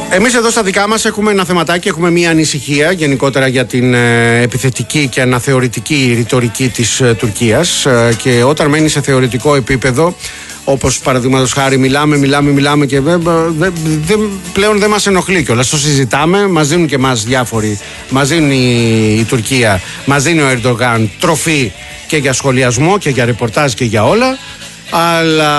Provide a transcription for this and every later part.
Εμείς εδώ στα δικά μας έχουμε ένα θεματάκι, έχουμε μία ανησυχία γενικότερα για την επιθετική και αναθεωρητική ρητορική της Τουρκίας, και όταν μένει σε θεωρητικό επίπεδο, όπως παραδείγματος χάρη μιλάμε και πλέον δεν μας ενοχλεί κιόλας. Το συζητάμε, μας δίνουν και εμάς διάφοροι, μας δίνουν η Τουρκία, μας δίνει ο Ερντογάν τροφή και για σχολιασμό και για ρεπορτάζ και για όλα. Αλλά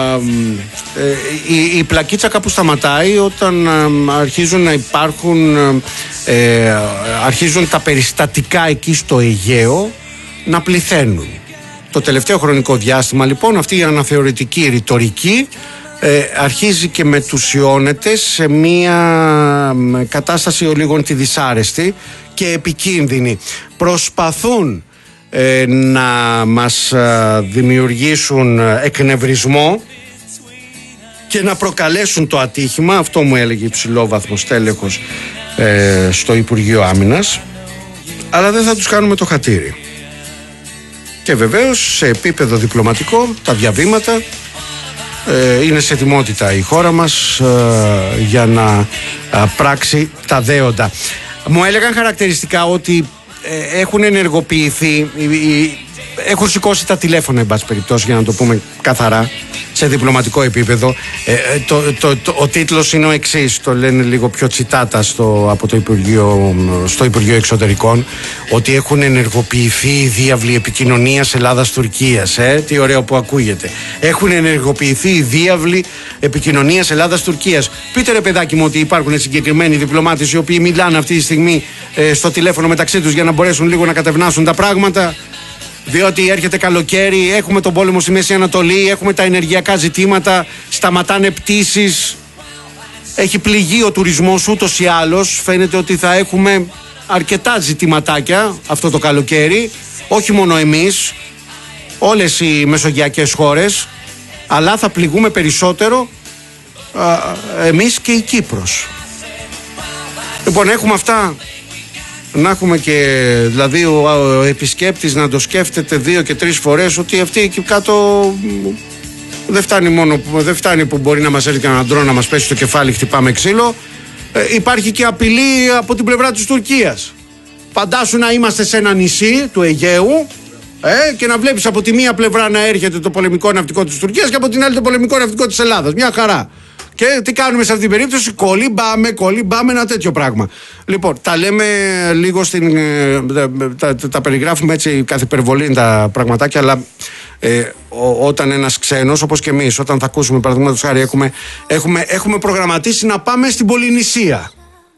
η πλακίτσα κάπου σταματάει όταν αρχίζουν να υπάρχουν, αρχίζουν τα περιστατικά εκεί στο Αιγαίο να πληθαίνουν. Το τελευταίο χρονικό διάστημα λοιπόν αυτή η αναθεωρητική ρητορική αρχίζει και μετουσιώνεται σε μια κατάσταση λίγο τη δυσάρεστη και επικίνδυνη. Προσπαθούν να μας δημιουργήσουν εκνευρισμό και να προκαλέσουν το ατύχημα. Αυτό μου έλεγε υψηλόβαθμος τέλεχος στο Υπουργείο Άμυνας, αλλά δεν θα τους κάνουμε το χατήρι. Και βεβαίως σε επίπεδο διπλωματικό τα διαβήματα είναι σε ετοιμότητα η χώρα μας για να πράξει τα δέοντα. Μου έλεγαν χαρακτηριστικά ότι έχουν ενεργοποιηθεί, έχουν σηκώσει τα τηλέφωνα εν πάση περιπτώσει, για να το πούμε καθαρά σε διπλωματικό επίπεδο. Ο τίτλος είναι ο εξής, το λένε λίγο πιο τσιτάτα από το Υπουργείο Εξωτερικών, ότι έχουν ενεργοποιηθεί οι διάβλοι επικοινωνίας Ελλάδας-Τουρκίας. Τι ωραίο που ακούγεται. Έχουν ενεργοποιηθεί οι διάβλοι επικοινωνίας Ελλάδας-Τουρκίας. Πείτε ρε παιδάκι μου ότι υπάρχουν συγκεκριμένοι διπλωμάτες οι οποίοι μιλάνε αυτή τη στιγμή στο τηλέφωνο μεταξύ τους για να μπορέσουν λίγο να κατευνάσουν τα πράγματα. Διότι έρχεται καλοκαίρι, έχουμε τον πόλεμο στη Μέση Ανατολή, έχουμε τα ενεργειακά ζητήματα, σταματάνε πτήσεις, έχει πληγεί ο τουρισμός ούτως ή άλλως. Φαίνεται ότι θα έχουμε αρκετά ζητηματάκια αυτό το καλοκαίρι, όχι μόνο εμείς, όλες οι μεσογειακές χώρες, αλλά θα πληγούμε περισσότερο εμείς και η Κύπρος. Λοιπόν, έχουμε αυτά. Να έχουμε και δηλαδή ο επισκέπτης να το σκέφτεται 2 και 3 φορές ότι αυτή εκεί κάτω δεν φτάνει που μπορεί να μας έρθει κανέναν ντρόν να μας πέσει στο κεφάλι, χτυπάμε ξύλο. Υπάρχει και απειλή από την πλευρά της Τουρκίας. Φαντάσου να είμαστε σε ένα νησί του Αιγαίου και να βλέπεις από τη μία πλευρά να έρχεται το πολεμικό ναυτικό της Τουρκίας και από την άλλη το πολεμικό ναυτικό της Ελλάδας. Μια χαρά. Και τι κάνουμε σε αυτή την περίπτωση? Κολυμπάμε ένα τέτοιο πράγμα. Λοιπόν, τα λέμε λίγο τα περιγράφουμε έτσι κάθε υπερβολή τα πραγματάκια, αλλά όταν ένας ξένος, όπως και εμείς, όταν θα ακούσουμε παραδείγματος χάρη, έχουμε προγραμματίσει να πάμε στην Πολυνησία.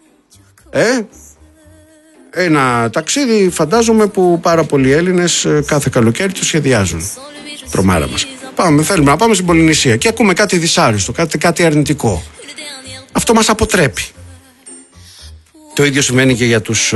Ένα ταξίδι φαντάζομαι που πάρα πολλοί Έλληνες κάθε καλοκαίρι το σχεδιάζουν. Τρομάρα μας. Θέλουμε να πάμε στην Πολυνησία και ακούμε κάτι δυσάρεστο, κάτι αρνητικό. Αυτό μας αποτρέπει. Το ίδιο σημαίνει και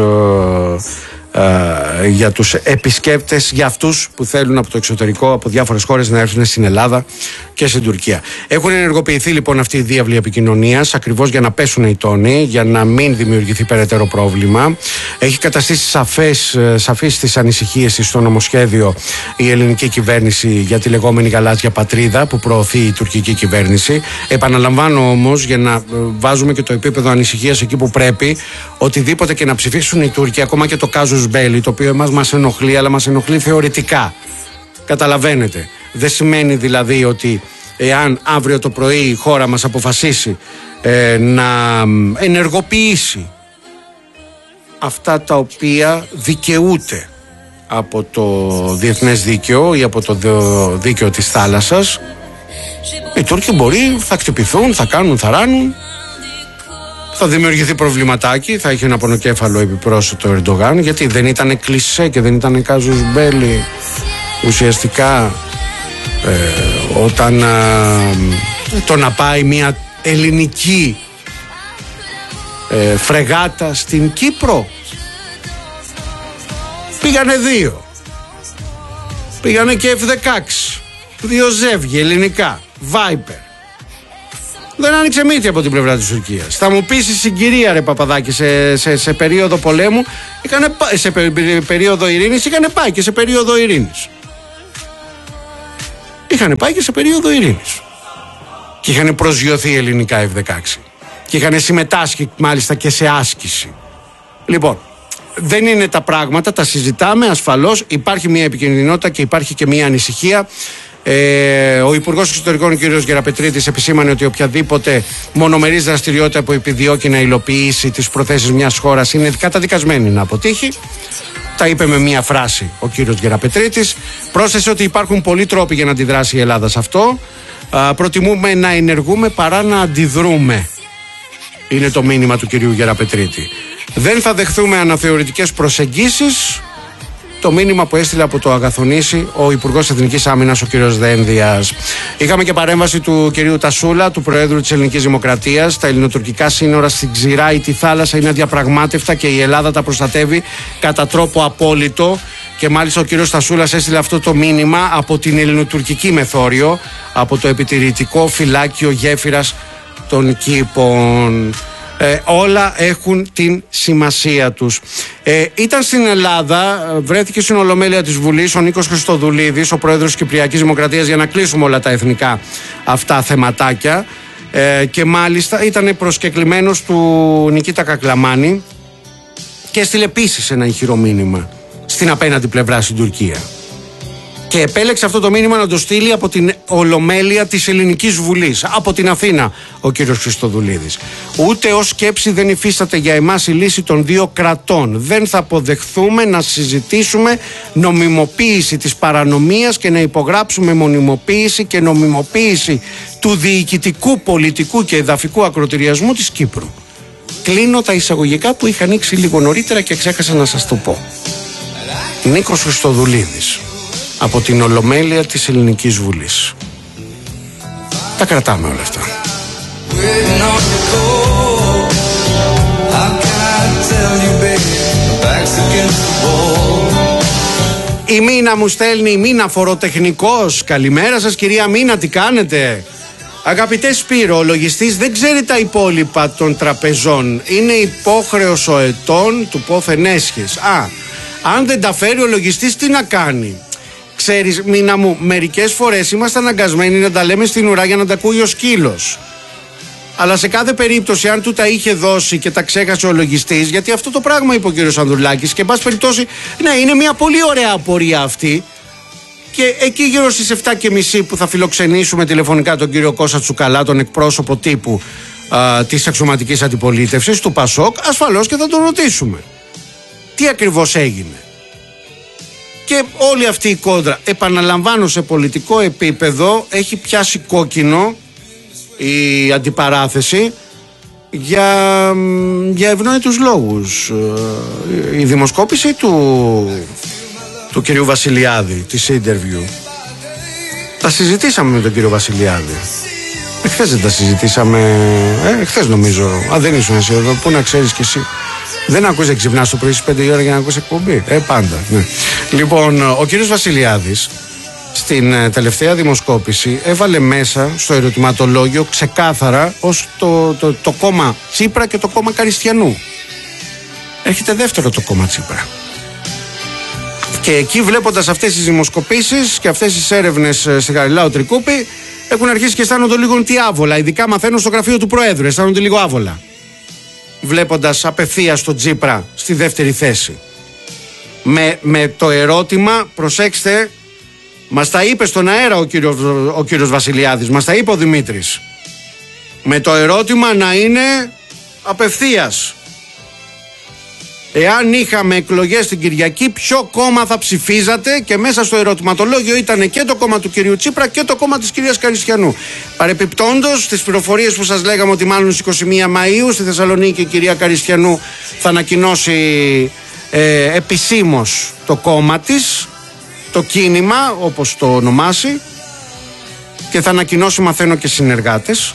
για τους επισκέπτες, για αυτούς που θέλουν από το εξωτερικό, από διάφορες χώρες να έρθουν στην Ελλάδα και στην Τουρκία. Έχουν ενεργοποιηθεί λοιπόν αυτοί οι διάβλοι επικοινωνίας ακριβώς για να πέσουν οι τόνοι, για να μην δημιουργηθεί περαιτέρω πρόβλημα. Έχει καταστήσει σαφείς τις ανησυχίες της στο νομοσχέδιο η ελληνική κυβέρνηση για τη λεγόμενη γαλάζια πατρίδα που προωθεί η τουρκική κυβέρνηση. Επαναλαμβάνω όμως, για να βάζουμε και το επίπεδο ανησυχίας εκεί που πρέπει, οτιδήποτε και να ψηφίσουν οι Τούρκοι, ακόμα και το casus belli, το οποίο εμάς μας ενοχλεί, αλλά μας ενοχλεί θεωρητικά. Καταλαβαίνετε. Δεν σημαίνει δηλαδή ότι εάν αύριο το πρωί η χώρα μας αποφασίσει να ενεργοποιήσει αυτά τα οποία δικαιούται από το διεθνές δίκαιο ή από το δίκαιο της θάλασσας, οι Τούρκοι μπορεί, θα χτυπηθούν, θα κάνουν, θα ράνουν, θα δημιουργηθεί προβληματάκι, θα έχει ένα πονοκέφαλο επιπρόσθετο ο Ερντογάν, γιατί δεν ήταν κλισέ και δεν ήταν casus belli ουσιαστικά όταν το να πάει μια ελληνική φρεγάτα στην Κύπρο. Πήγανε 2, πήγανε και F-16, 2 ζεύγη ελληνικά, Viper. Δεν άνοιξε μύτη από την πλευρά της Τουρκίας. Θα μου πεις η συγκυρία, ρε Παπαδάκη, σε περίοδο πολέμου, σε περίοδο ειρήνης, είχαν πάει και σε περίοδο ειρήνης. Είχαν πάει και σε περίοδο ειρήνης. Και είχαν προσγειωθεί ελληνικά F-16. και είχαν συμμετάσχει μάλιστα και σε άσκηση. Λοιπόν, δεν είναι τα πράγματα, τα συζητάμε ασφαλώς, υπάρχει μια επικινδυνότητα και υπάρχει και μια ανησυχία. Ο Υπουργός Εξωτερικών κ. Γεραπετρίτης επισήμανε ότι οποιαδήποτε μονομερής δραστηριότητα που επιδιώκει να υλοποιήσει τις προθέσεις μιας χώρας είναι καταδικασμένη να αποτύχει. Τα είπε με μία φράση ο κύριος Γεραπετρίτης. Πρόσθεσε ότι υπάρχουν πολλοί τρόποι για να αντιδράσει η Ελλάδα σε αυτό. Προτιμούμε να ενεργούμε παρά να αντιδρούμε. Είναι το μήνυμα του κυρίου Γεραπετρίτη. Δεν θα δεχθούμε αναθεωρητικές προσεγγίσεις. Το μήνυμα που έστειλε από το Αγαθονήσι ο Υπουργός Εθνικής Άμυνας, ο κύριος Δένδιας. Είχαμε και παρέμβαση του κυρίου Τασούλα, του Προέδρου της Ελληνικής Δημοκρατίας. Τα ελληνοτουρκικά σύνορα στην Ξηρά ή τη θάλασσα είναι αδιαπραγμάτευτα και η Ελλάδα τα προστατεύει κατά τρόπο απόλυτο. Και μάλιστα ο κύριος Τασούλας έστειλε αυτό το μήνυμα από την ελληνοτουρκική μεθόριο, από το επιτηρητικό φυλάκιο γέφυρας των Κήπων. Όλα έχουν την σημασία τους. Ήταν στην Ελλάδα, βρέθηκε στην Ολομέλεια της Βουλής ο Νίκος Χριστοδουλίδης, ο πρόεδρος της Κυπριακής Δημοκρατίας, για να κλείσουμε όλα τα εθνικά αυτά θεματάκια, και μάλιστα ήταν προσκεκλημένος του Νικήτα Κακλαμάνη και έστειλε επίσης ένα ηχηρό μήνυμα στην απέναντι πλευρά στην Τουρκία. Και επέλεξε αυτό το μήνυμα να το στείλει από την Ολομέλεια της Ελληνικής Βουλής, από την Αθήνα, ο κύριος Χριστοδουλίδης. Ούτε ως σκέψη δεν υφίσταται για εμάς η λύση των δύο κρατών. Δεν θα αποδεχθούμε να συζητήσουμε νομιμοποίηση της παρανομίας και να υπογράψουμε μονιμοποίηση και νομιμοποίηση του διοικητικού, πολιτικού και εδαφικού ακροτηριασμού της Κύπρου. Κλείνω τα εισαγωγικά που είχα ανοίξει λίγο νωρίτερα και ξέχασα να σας το πω. Νίκος Χριστοδουλίδης, από την Ολομέλεια της Ελληνικής Βουλής. Τα κρατάμε όλα αυτά. Η Μίνα μου στέλνει, η Μίνα φοροτεχνικός. Καλημέρα σας κυρία Μίνα, τι κάνετε? Αγαπητέ Σπύρο, ο λογιστής δεν ξέρει τα υπόλοιπα των τραπεζών. Είναι υπόχρεος ο ετών του πόθεν έσχες. Αν δεν τα φέρει ο λογιστής, τι να κάνει? Ξέρεις, Μίνα μου, μερικές φορές είμαστε αναγκασμένοι να τα λέμε στην ουρά για να τα ακούει ο σκύλος. Αλλά σε κάθε περίπτωση, αν του τα είχε δώσει και τα ξέχασε ο λογιστής, γιατί αυτό το πράγμα είπε ο κύριος Ανδρουλάκης, και εν πάση περιπτώσει, ναι, είναι μια πολύ ωραία απορία αυτή. Και εκεί γύρω στις 7:30 που θα φιλοξενήσουμε τηλεφωνικά τον κύριο Κώστα Τσουκαλά, τον εκπρόσωπο τύπου της αξιωματικής αντιπολίτευσης του ΠΑΣΟΚ, ασφαλώς και θα τον ρωτήσουμε τι ακριβώς έγινε. Και όλη αυτή η κόντρα, επαναλαμβάνω, σε πολιτικό επίπεδο έχει πιάσει κόκκινο η αντιπαράθεση για ευνόητους λόγους. Η δημοσκόπηση του κυρίου Βασιλιάδη, της interview, τα συζητήσαμε με τον κύριο Βασιλιάδη. Εχθές δεν τα συζητήσαμε? Εχθές νομίζω. Δεν ήσουν εσύ εδώ, πού να ξέρεις κι εσύ? Δεν ακούς, δεν ξυπνάς το πρωί στις 5 η ώρα για να ακούς εκπομπή? Πάντα, ναι. Λοιπόν, ο κύριος Βασιλιάδης στην τελευταία δημοσκόπηση έβαλε μέσα στο ερωτηματολόγιο ξεκάθαρα ως το κόμμα Τσίπρα και το κόμμα Καριστιανού. Έρχεται δεύτερο το κόμμα Τσίπρα. Και εκεί, βλέποντας αυτές τις δημοσκοπήσεις και αυτές τις έρευνες στη Γαριλάου Τρικούπη, έχουν αρχίσει και αισθάνονται λίγο τι άβολα. Ειδικά μαθαίνουν στο γραφείο του Προέδρου, αισθάνονται λίγο άβολα, βλέποντας απευθείας τον Τσίπρα στη δεύτερη θέση. Με το ερώτημα, προσέξτε, μας τα είπε στον αέρα ο κύριος Βασιλιάδης, μας τα είπε ο Δημήτρης, με το ερώτημα να είναι απευθείας: εάν είχαμε εκλογές την Κυριακή, ποιο κόμμα θα ψηφίζατε? Και μέσα στο ερωτηματολόγιο ήταν και το κόμμα του κυρίου Τσίπρα και το κόμμα της κυρίας Καριστιανού. Παρεπιπτόντως, στις πληροφορίες που σας λέγαμε ότι μάλλον στις 21 Μαΐου στη Θεσσαλονίκη η κυρία Καριστιανού θα ανακοινώσει επισήμως το κόμμα της, το κίνημα όπως το ονομάσει, και θα ανακοινώσει, μαθαίνω, και συνεργάτες.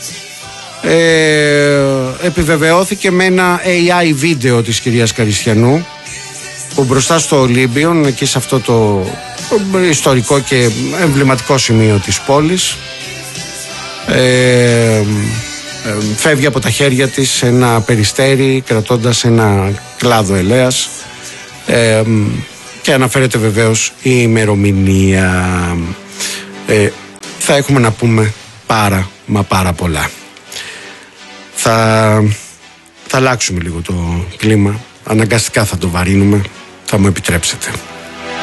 Επιβεβαιώθηκε με ένα AI βίντεο της κυρίας Καριστιανού που μπροστά στο Ολύμπιον, εκεί σε αυτό το ιστορικό και εμβληματικό σημείο της πόλης, φεύγει από τα χέρια της ένα περιστέρι κρατώντας ένα κλάδο ελαίας, και αναφέρεται βεβαίως η ημερομηνία. Θα έχουμε να πούμε πάρα πολλά. θα αλλάξουμε λίγο το κλίμα. Αναγκαστικά θα το βαρύνουμε. Θα μου επιτρέψετε.